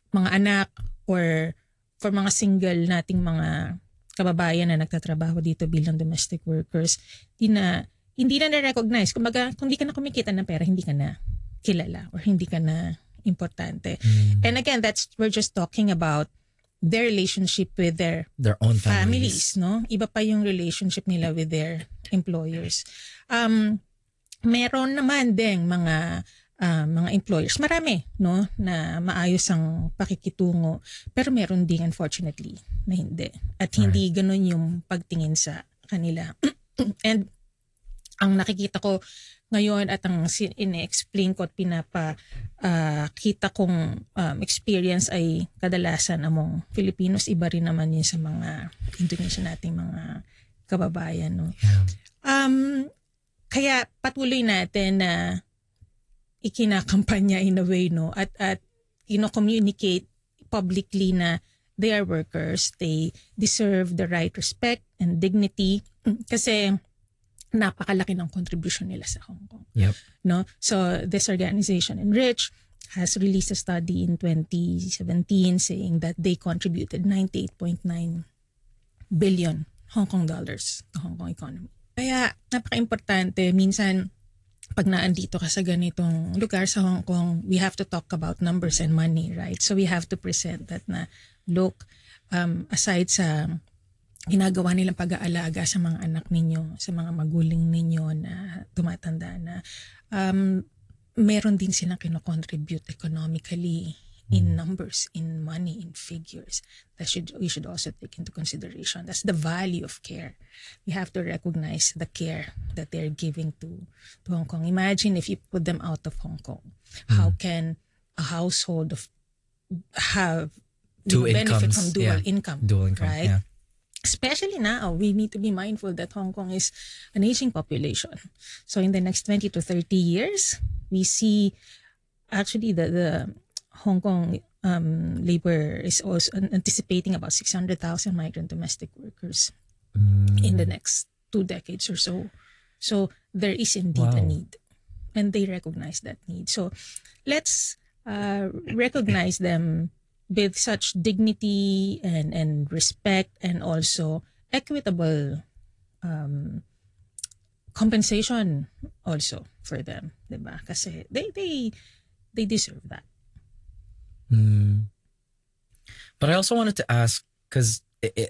mga anak or for mga single nating mga kababayan na nagtatrabaho dito bilang domestic workers, hindi na na-recognize. Kumbaga, kung hindi ka na kumikita ng pera, hindi ka na kilala or hindi ka na importante. And again, we're just talking about their relationship with their own families, no? Iba pa yung relationship nila with their employers. Meron naman ding mga employers, marami, no, na maayos ang pakikitungo, pero meron ding unfortunately na hindi. At hindi ganun yung pagtingin sa kanila. And ang nakikita ko ngayon at ang ine-explain ko at kita kong experience ay kadalasan among Filipinos, iba rin naman yun sa mga Indonesian nating mga kababayan, no. Kaya patuloy natin na ikinakampanya in a way, no, at communicate publicly na they are workers, they deserve the right respect and dignity kasi napakalaki ng contribution nila sa Hong Kong. Yep. No? So this organization, Enrich, has released a study in 2017 saying that they contributed 98.9 billion Hong Kong dollars to Hong Kong economy. Kaya napaka-importante, minsan pag naandito ka sa ganitong lugar sa Hong Kong, we have to talk about numbers and money, right? So we have to present that na, look, aside sa ginagawa nilang pag-aalaga sa mga anak ninyo, sa mga magulang ninyo na tumatanda na, meron din silang kino-contribute economically in numbers, in money, in figures. We should also take into consideration. That's the value of care. We have to recognize the care that they're giving to Hong Kong. Imagine if you put them out of Hong Kong. How can a household benefit from dual income? Dual income, right? yeah. Especially now, we need to be mindful that Hong Kong is an aging population. So in the next 20 to 30 years, we see actually the Hong Kong labor is also anticipating about 600,000 migrant domestic workers in the next 2 decades or so. So there is indeed a need, and they recognize that need. So let's recognize them with such dignity and respect, and also equitable compensation also for them, diba? Kasi they deserve that. But I also wanted to ask, because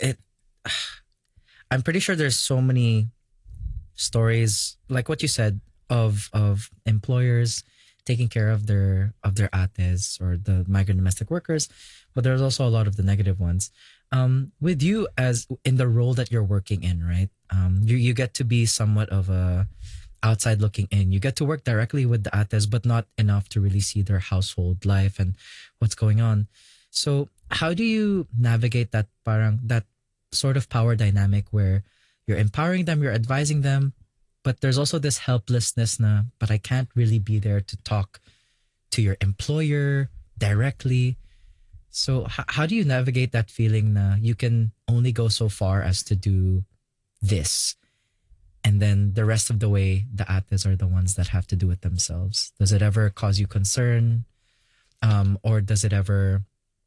I'm pretty sure there's so many stories like what you said of employers taking care of their ates or the migrant domestic workers, but there's also a lot of the negative ones. With you, as in the role that you're working in, right? You get to be somewhat of a outside looking in. You get to work directly with the ates, but not enough to really see their household life and what's going on. So how do you navigate that sort of power dynamic where you're empowering them, you're advising them, but there's also this helplessness but I can't really be there to talk to your employer directly. So how do you navigate that feeling you can only go so far as to do this, and then the rest of the way, the ates are the ones that have to do it themselves? Does it ever cause you concern? Or does it ever,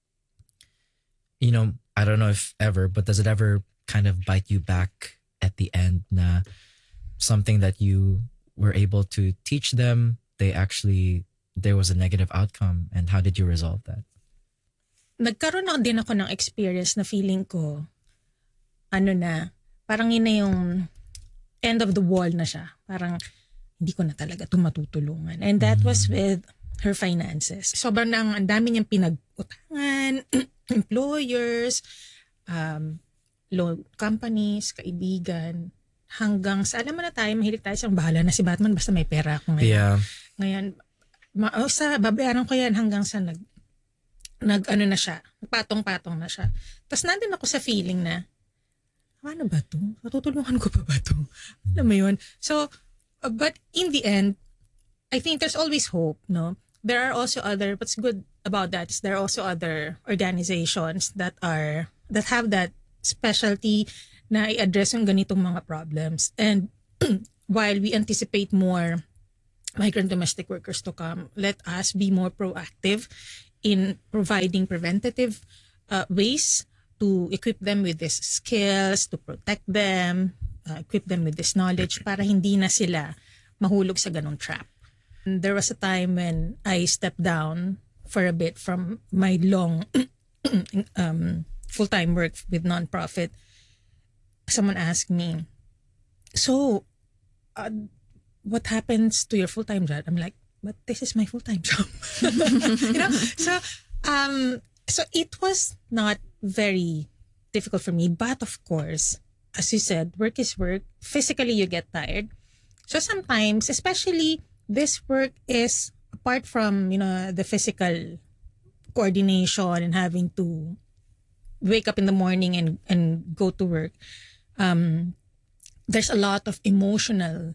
I don't know if ever, but does it ever kind of bite you back at the end something that you were able to teach them, there was a negative outcome, and how did you resolve that? Nagkaroon din ako ng experience na feeling ko, parang yun na yung end of the wall na siya. Parang hindi ko na talaga ito matutulungan. And that was with her finances. Sobrang ang dami niyang pinag-utangan, employers, loan companies, kaibigan, hanggang sa, alam mo na tayo, mahilig tayo sa bahala na si Batman, basta may pera ako ngayon. Yeah. Ngayon, babayaran ko yan hanggang sa na siya, patong-patong na siya. Tapos nandun ako sa feeling na, ano ba ito? Matutulungan ko pa ba ito? Alam mo yun? So, but in the end, I think there's always hope, no? There are also what's good about that is there are also other organizations that have that specialty na i-address yung ganitong mga problems. And while we anticipate more migrant domestic workers to come, let us be more proactive in providing preventative ways to equip them with these skills, to protect them, equip them with this knowledge para hindi na sila mahulog sa ganong trap. And there was a time when I stepped down for a bit from my long full-time work with nonprofit. Someone asked me, so what happens to your full-time job? I'm like, but this is my full-time job. So it was not very difficult for me, but of course, as you said, work is work. Physically, you get tired. So sometimes, especially this work is apart from, the physical coordination and having to wake up in the morning and go to work. There's a lot of emotional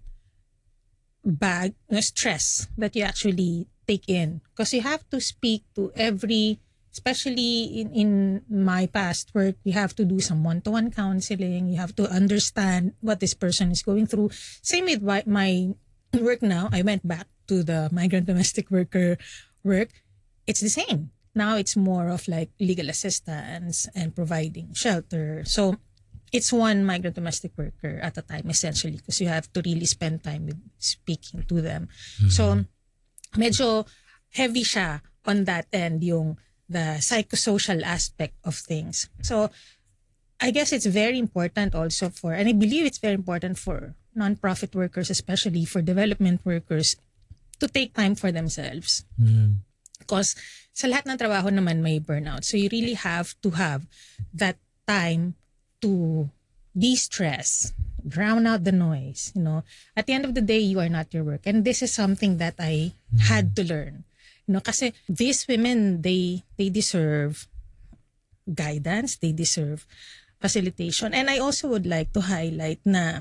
stress that you actually take in because you have to speak to every, especially in my past work, you have to do some one-to-one counseling. You have to understand what this person is going through. Same with my work now. I went back to the migrant domestic worker work. It's the same. Now it's more of like legal assistance and providing shelter. So it's one migrant domestic worker at a time essentially because you have to really spend time with speaking to them. Mm-hmm. So medyo heavy siya on that end, the psychosocial aspect of things. So I guess it's very important also and I believe it's very important for nonprofit workers, especially for development workers, to take time for themselves. Mm. Because sa lahat ng trabaho naman may burnout. So you really have to have that time to de-stress, drown out the noise. At the end of the day, you are not your work. And this is something that I had to learn. Kasi these women, they deserve guidance, they deserve facilitation. And I also would like to highlight na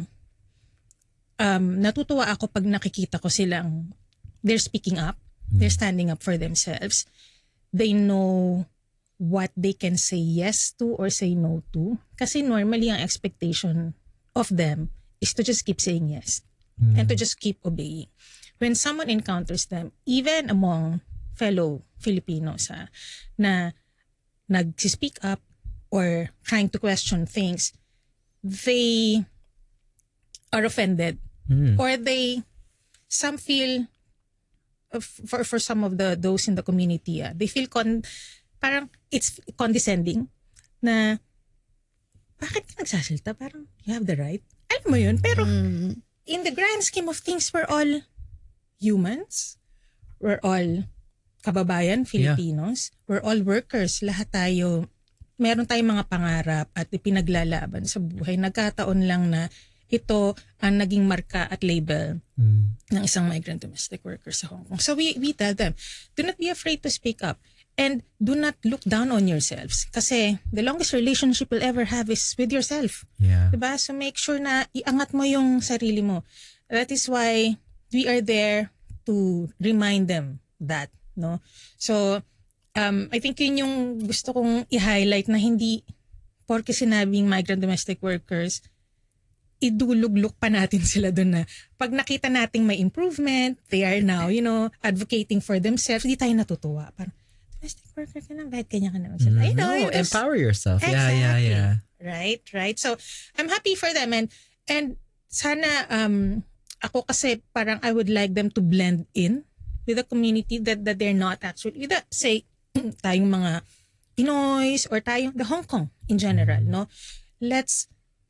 natutuwa ako pag nakikita ko silang they're speaking up, they're standing up for themselves. They know what they can say yes to or say no to. Kasi normally ang expectation of them is to just keep saying yes and to just keep obeying. When someone encounters them, even among fellow Filipinos na nag-speak up or trying to question things, they are offended or some feel for some of those in the community, they feel parang it's condescending na bakit ka nagsasalita? Parang you have the right. Alam mo yun? Pero in the grand scheme of things, we're all humans. We're all kababayan, Filipinos. Yeah. We're all workers. Lahat tayo, meron tayong mga pangarap at ipinaglalaban sa buhay. Nagkataon lang na ito ang naging marka at label ng isang migrant domestic worker sa Hong Kong. So we tell them, do not be afraid to speak up and do not look down on yourselves kasi the longest relationship you'll ever have is with yourself. Yeah. Diba? So make sure na iangat mo yung sarili mo. That is why we are there to remind them that. No? So I think yun yung gusto kong i-highlight na hindi porke sinabing migrant domestic workers idulug-luk pa natin sila doon na pag nakita nating may improvement, they are now, advocating for themselves, hindi tayo natutuwa. Parang, domestic worker ka na, bakit kanya ka na magsalita? Empower yourself. Exactly. Yeah. Right. So, I'm happy for them and sana, ako kasi parang I would like them to blend in with the community that they're not actually, say, tayong mga Pinoys or tayong the Hong Kong in general, no? Let's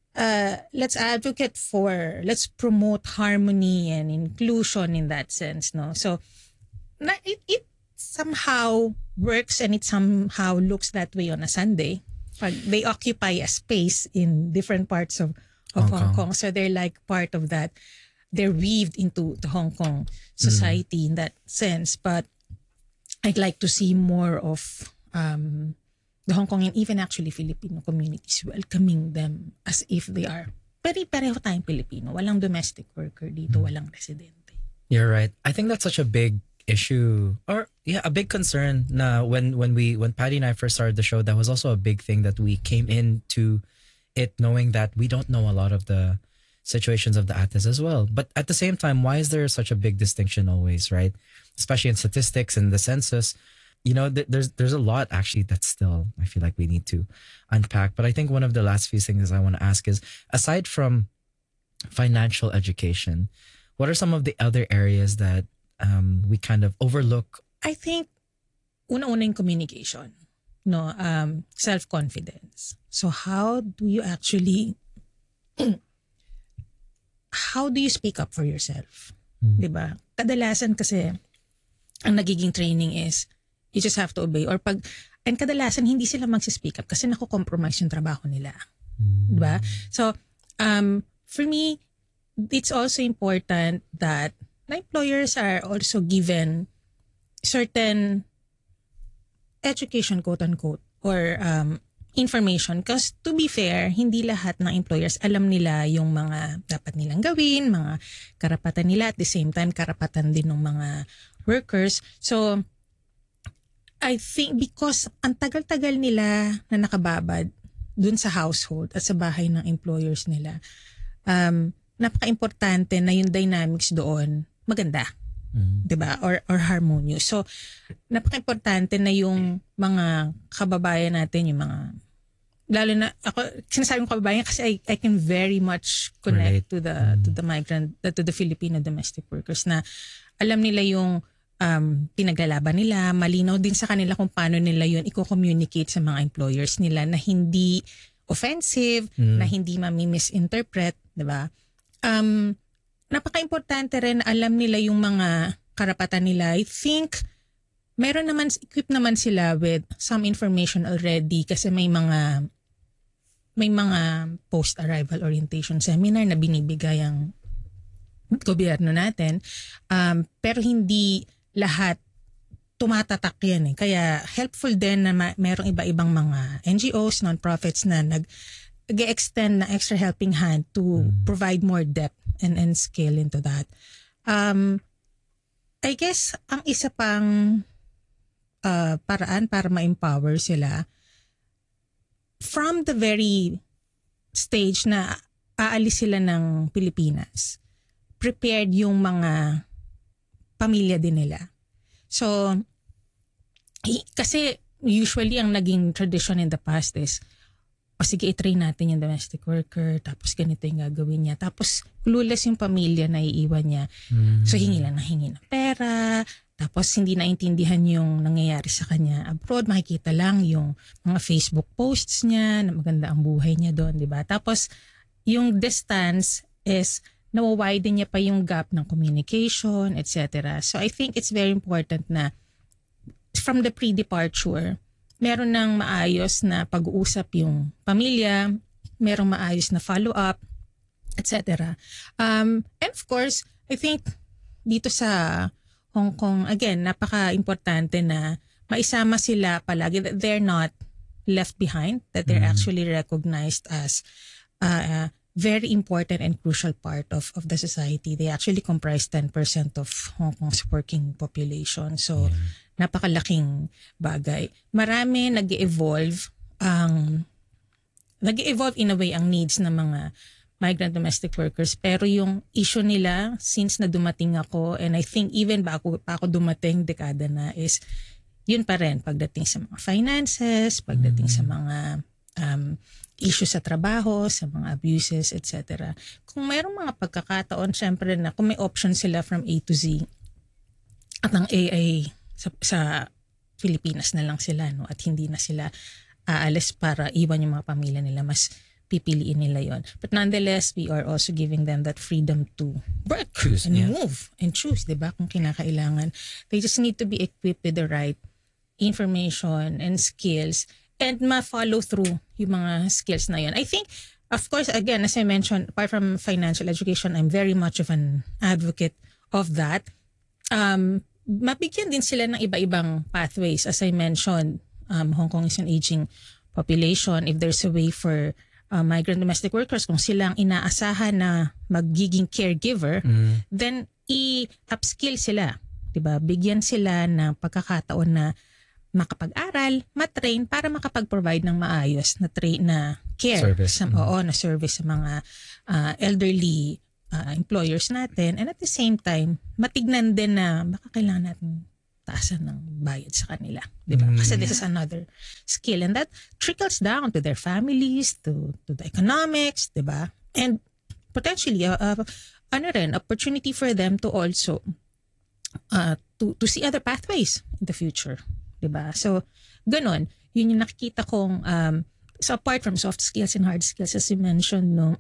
advocate let's promote harmony and inclusion in that sense, no? So it somehow works and it somehow looks that way on a Sunday. They occupy a space in different parts of Hong Kong. So they're like part of that. They're weaved into the Hong Kong society in that sense. But I'd like to see more of the Hong Kong and even actually Filipino communities welcoming them as if they are pareho tayong Pilipino. Walang domestic worker dito, walang residente. You're right. I think that's such a big issue or a big concern na when Patty and I first started the show, that was also a big thing that we came into it knowing that we don't know a lot of the situations of the ATES as well. But at the same time, why is there such a big distinction always, right? Especially in statistics and the census. there's a lot actually that still I feel like we need to unpack. But I think one of the last few things I want to ask is, aside from financial education, what are some of the other areas that we kind of overlook? I think una-una yung communication, no, self-confidence. So how do you speak up for yourself? 'Di ba? Kadalasan kasi ang nagiging training is you just have to obey, and kadalasan hindi sila magsi-speak up kasi nako-compromise yung trabaho nila. 'Di ba? So for me, it's also important that the employers are also given certain education, quote unquote, or information, because to be fair, hindi lahat ng employers alam nila yung mga dapat nilang gawin, mga karapatan nila, at the same time karapatan din ng mga workers. So I think because ang tagal-tagal nila na nakababad dun sa household at sa bahay ng employers nila, napaka-importante na yung dynamics doon maganda. 'Di ba? Or harmonious. So napaka-importante na yung mga kababayan natin, yung mga, lalo na ako sinasabi ko kababayan kasi I can very much connect to the migrant, to the Filipino domestic workers, na alam nila yung pinaglalaban nila, malinaw din sa kanila kung paano nila yun i-communicate sa mga employers nila na hindi offensive, na hindi mami-misinterpret, 'di ba? Napaka-importante rin alam nila yung mga karapatan nila. I think equipped naman sila with some information already kasi may mga post-arrival orientation seminar na binibigay ang gobyerno natin. Pero hindi lahat tumatatak yan eh. Kaya helpful din na merong iba-ibang mga NGOs, non-profits na nag-extend na extra helping hand to provide more depth and skill into that. I guess ang isa pang paraan para ma-empower sila from the very stage na aalis sila ng Pilipinas, prepared yung mga pamilya din nila. So kasi usually ang naging tradition in the past is, sige, i-train natin yung domestic worker, tapos ganito yung gagawin niya. Tapos clueless yung pamilya na iiwan niya. So hingi ng pera, tapos hindi naintindihan yung nangyayari sa kanya abroad. Makikita lang yung mga Facebook posts niya, na maganda ang buhay niya doon, di ba? Tapos yung distance is nawawiden niya pa yung gap ng communication, etc. So I think it's very important na from the pre-departure, meron ng maayos na pag-uusap yung pamilya, merong maayos na follow-up, etc. And of course, I think dito sa Hong Kong, again, napaka-importante na maisama sila palagi, that they're not left behind, that they're actually recognized as a very important and crucial part of the society. They actually comprise 10% of Hong Kong's working population. So, napakalaking bagay. Marami nag-evolve in a way ang needs ng mga migrant domestic workers, pero yung issue nila since na dumating ako, and I think even bago pa ako dumating, dekada na, is yun pa rin pagdating sa mga finances, pagdating sa mga issues sa trabaho, sa mga abuses, etc. Kung mayroong mga pagkakataon, syempre na kung may option sila from A to Z, at ang AA sa Pilipinas na lang sila, no, at hindi na sila aalis para iwan yung mga pamilya nila, mas pipiliin nila yon. But nonetheless, we are also giving them that freedom to work and move and choose, diba, kung kinakailangan. They just need to be equipped with the right information and skills and ma-follow through yung mga skills na yon. I think, of course, again, as I mentioned, apart from financial education, I'm very much of an advocate of that. Mabigyan din sila ng iba-ibang pathways. As I mentioned, Hong Kong is an aging population. If there's a way for migrant domestic workers, kung silang inaasahan na magiging caregiver, then i-upskill sila. Diba? Bigyan sila ng pagkakataon na makapag-aral, matrain para makapag-provide ng maayos na care service. Na service sa mga elderly employers natin, and at the same time matignan din na baka kailangan natin taasan ng bayad sa kanila. Diba? Kasi this is another skill. And that trickles down to their families, to the economics, diba? And potentially, opportunity for them to also to see other pathways in the future. Diba? So, ganon. Yun yung nakikita kong, so apart from soft skills and hard skills, as you mentioned, no,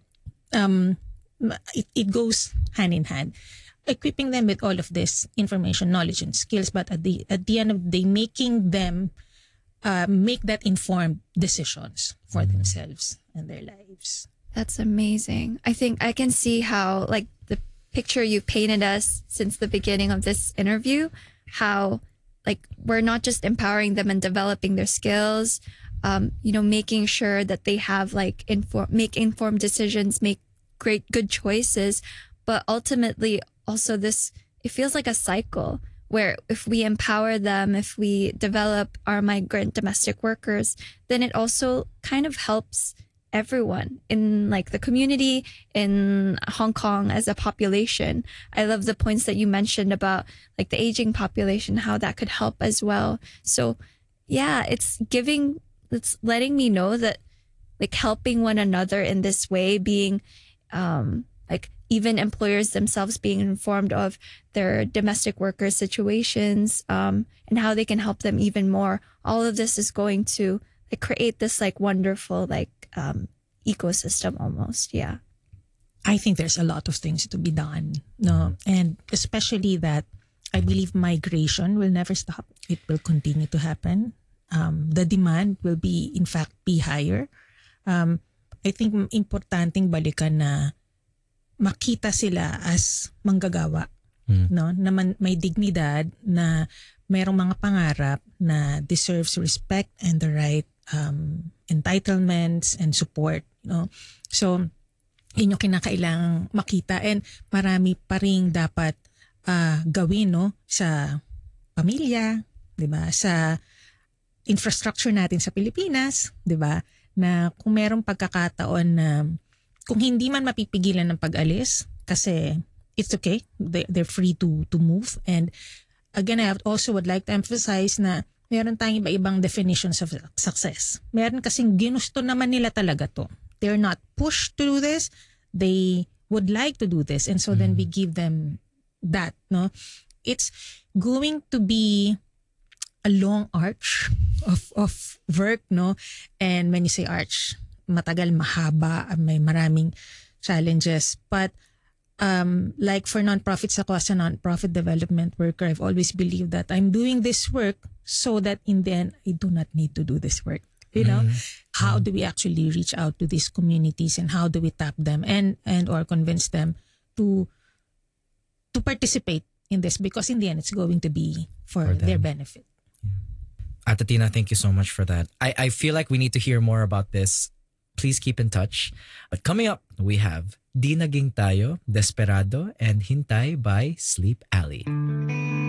it goes hand in hand. Equipping them with all of this information, knowledge, and skills, but at the end of the day, making them make that informed decisions for themselves and their lives. That's amazing. I think I can see how, like, the picture you painted us since the beginning of this interview, how, like, we're not just empowering them and developing their skills, making sure that they have, like, make informed decisions, make good choices, but ultimately also it feels like a cycle where if we empower them, if we develop our migrant domestic workers, then it also kind of helps everyone in, like, the community, in Hong Kong as a population. I love the points that you mentioned about, like, the aging population, how that could help as well. So yeah, it's letting me know that, like, helping one another in this way, being like, even employers themselves being informed of their domestic workers situations, and how they can help them even more. All of this is going to, like, create this, like, wonderful, like, ecosystem almost. Yeah. I think there's a lot of things to be done, no, and especially that I believe migration will never stop. It will continue to happen. The demand will in fact be higher. I think importanteng balikan na makita sila as manggagawa, no, na may dignidad, na mayroong mga pangarap na deserves respect and the right entitlements and support, no. So yun yung kinakailangang makita, and marami pa ring dapat gawin, no, sa pamilya, 'di ba, sa infrastructure natin sa Pilipinas, 'di ba, na kung merong pagkakataon na kung hindi man mapipigilan ng pag-alis, kasi it's okay, they're free to move. And again, I also would like to emphasize na meron tayong iba-ibang definitions of success. Meron kasing ginusto naman nila talaga to. They're not pushed to do this. They would like to do this. And so then we give them that, no? It's going to be a long arch of work, no? And when you say arch, matagal, mahaba, may maraming challenges. But like for nonprofits, ako as a nonprofit development worker, I've always believed that I'm doing this work so that in the end, I do not need to do this work. You know, how do we actually reach out to these communities, and how do we tap them and or convince them to participate in this, because in the end, it's going to be for their benefit. Ate Tina, thank you so much for that. I feel like we need to hear more about this. Please keep in touch. But coming up, we have Di Naging Tayo, Desperado, and Hintay by Sleep Alley.